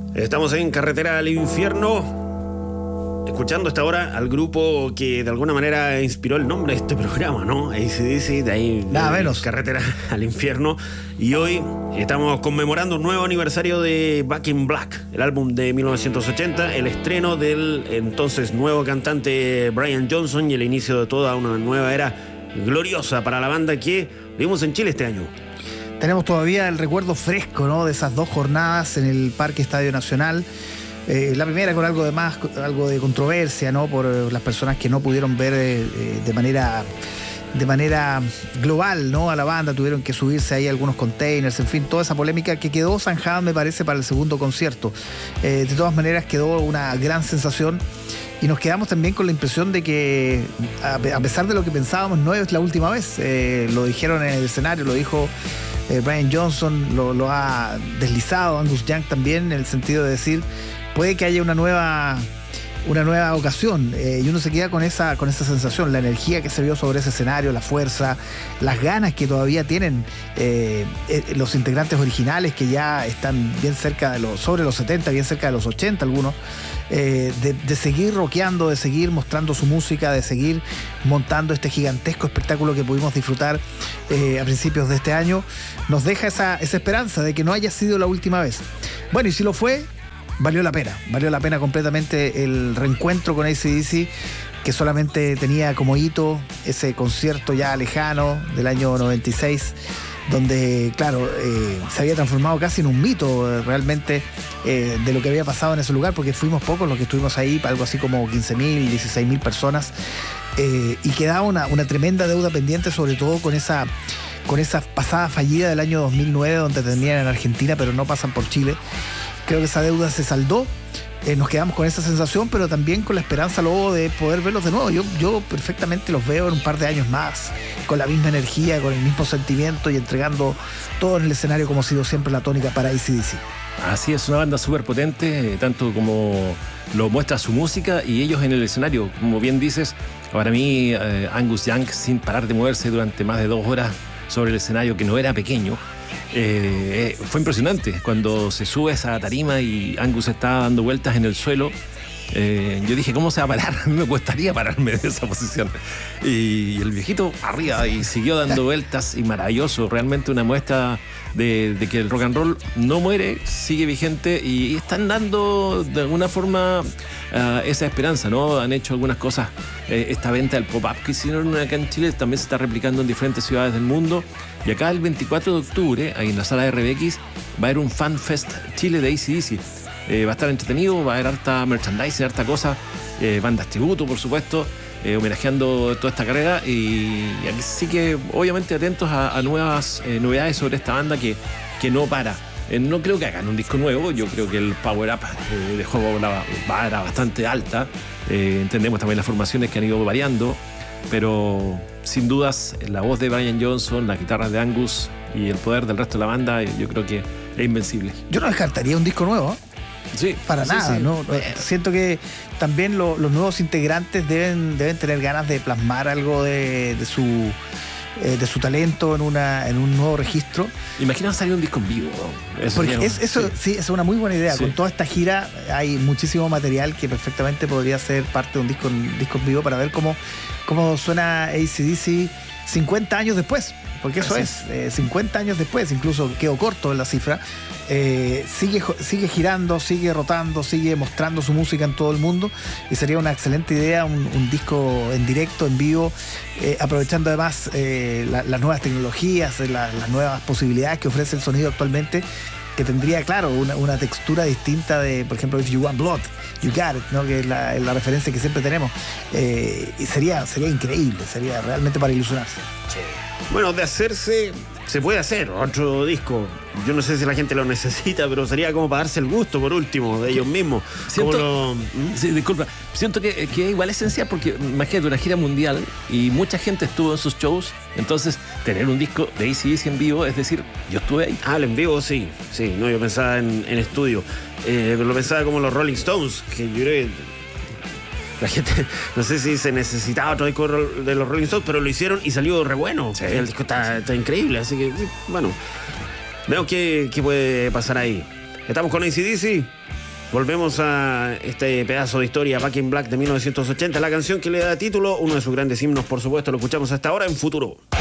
Estamos en Carretera al Infierno, escuchando hasta ahora al grupo que de alguna manera inspiró el nombre de este programa, ¿no? AC/DC, de ahí nada menos. Carretera al Infierno. Y hoy estamos conmemorando un nuevo aniversario de Back in Black, el álbum de 1980, el estreno del entonces nuevo cantante Brian Johnson y el inicio de toda una nueva era gloriosa para la banda que vimos en Chile este año. Tenemos todavía el recuerdo fresco, ¿no?, de esas 2 jornadas en el Parque Estadio Nacional. La primera con algo de controversia, ¿no?, por las personas que no pudieron ver de manera global, ¿no?, a la banda, tuvieron que subirse ahí algunos containers, en fin, toda esa polémica que quedó zanjada, me parece, para el segundo concierto. De todas maneras quedó una gran sensación. Y nos quedamos también con la impresión de que, a pesar de lo que pensábamos, no es la última vez. Lo dijeron en el escenario, lo dijo Brian Johnson, lo ha deslizado Angus Young también, en el sentido de decir, puede que haya una nueva ocasión, y uno se queda con esa sensación, la energía que se vio sobre ese escenario, la fuerza, las ganas que todavía tienen los integrantes originales, que ya están bien cerca sobre los 70, bien cerca de los 80 algunos, de seguir rockeando, de seguir mostrando su música, de seguir montando este gigantesco espectáculo que pudimos disfrutar a principios de este año. Nos deja esa esperanza de que no haya sido la última vez. Bueno, y si lo fue, valió la pena completamente el reencuentro con AC/DC, que solamente tenía como hito ese concierto ya lejano del año 96, donde, claro, se había transformado casi en un mito realmente de lo que había pasado en ese lugar, porque fuimos pocos los que estuvimos ahí, algo así como 15.000, 16.000 personas, y quedaba una tremenda deuda pendiente, sobre todo con esa pasada fallida del año 2009, donde tenían en Argentina, pero no pasan por Chile. Creo que esa deuda se saldó. Nos quedamos con esa sensación, pero también con la esperanza luego de poder verlos de nuevo. Yo perfectamente los veo en un par de años más, con la misma energía, con el mismo sentimiento y entregando todo en el escenario, como ha sido siempre la tónica para AC/DC. Así es, una banda súper potente, tanto como lo muestra su música y ellos en el escenario. Como bien dices, para mí Angus Young, sin parar de moverse durante más de 2 horas sobre el escenario, que no era pequeño, fue impresionante. Cuando se sube a esa tarima y Angus está dando vueltas en el suelo, yo dije, ¿cómo se va a parar? A mí me costaría pararme de esa posición. Y el viejito arriba y siguió dando vueltas, y maravilloso, realmente una muestra de que el rock and roll no muere, sigue vigente, y están dando de alguna forma esa esperanza, ¿no? Han hecho algunas cosas, esta venta del pop-up que hicieron acá en Chile también se está replicando en diferentes ciudades del mundo, y acá el 24 de octubre, ahí en la sala de RBX, va a haber un Fan Fest Chile de AC/DC. Va a estar entretenido, va a haber harta merchandising, harta cosa, bandas tributo, por supuesto, homenajeando toda esta carrera, y así que obviamente atentos a nuevas novedades sobre esta banda que no para. No creo que hagan un disco nuevo, yo creo que el power up de juego la vara bastante alta, entendemos también las formaciones que han ido variando, pero sin dudas la voz de Brian Johnson, las guitarras de Angus y el poder del resto de la banda, yo creo que es invencible. Yo no descartaría un disco nuevo, sí, para nada, sí. ¿no? Siento que también los nuevos integrantes deben tener ganas de plasmar algo de su talento en un nuevo registro. Imagina salir un disco en vivo, ¿no? Sí, es una muy buena idea. Sí. Con toda esta gira hay muchísimo material que perfectamente podría ser parte de un disco en vivo, para ver cómo suena AC/DC 50 años después. Porque eso es 50 años después, incluso quedó corto en la cifra, sigue girando, sigue rotando, sigue mostrando su música en todo el mundo, y sería una excelente idea un disco en directo, en vivo, aprovechando además las nuevas tecnologías, las nuevas posibilidades que ofrece el sonido actualmente, que tendría, claro, una textura distinta de, por ejemplo, If You Want Blood, You Got It, ¿no?, que es la referencia que siempre tenemos, y sería increíble, sería realmente para ilusionarse. Sí. Bueno, de hacerse, se puede hacer otro disco. Yo no sé si la gente lo necesita, pero sería como para darse el gusto, por último, de ellos mismos. Sí, disculpa. Siento que igual es esencial, porque imagínate una gira mundial y mucha gente estuvo en sus shows. Entonces, tener un disco de AC/DC en vivo, es decir, yo estuve ahí. En vivo sí. No, yo pensaba en estudio. Pero lo pensaba como los Rolling Stones, que yo creo que la gente, no sé si se necesitaba otro disco de los Rolling Stones, pero lo hicieron y salió re bueno. Sí. El disco está increíble, así que, bueno, veamos qué puede pasar ahí. Estamos con AC/DC Volvemos a este pedazo de historia, Back in Black de 1980, la canción que le da título, uno de sus grandes himnos, por supuesto, lo escuchamos hasta ahora en Futuro.